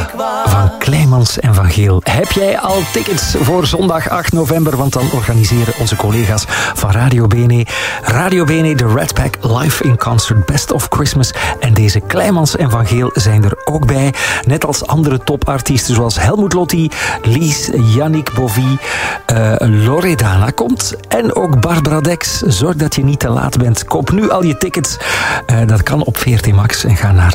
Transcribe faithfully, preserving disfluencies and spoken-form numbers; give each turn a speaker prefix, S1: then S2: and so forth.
S1: van Kleimans en Van Geel. Heb jij al tickets voor zondag acht november? Want dan organiseren onze collega's van Radio Bene. Radio Bene, de Red Pack live in concert Best of Christmas. En deze Kleimans en Van Geel zijn er ook bij. Net als andere topartiesten zoals Helmut Lotti, Lies, Yannick Bovie, uh, Loredana komt. En ook Barbara Dex. Zorg dat je niet te laat bent. Koop nu al je tickets. Uh, dat kan op V R T Max en ga naar